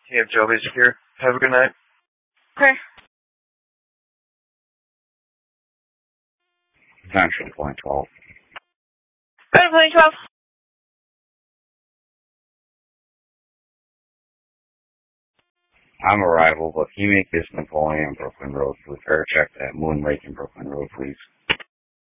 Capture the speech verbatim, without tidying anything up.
You have Joe Basic here. Have a good night. Okay. Attention, point twelve. Go to point twelve. I'm arrival, but can you make this Napoleon Brooklyn Road, please? Or check that Moon Lake in Brooklyn Road, please.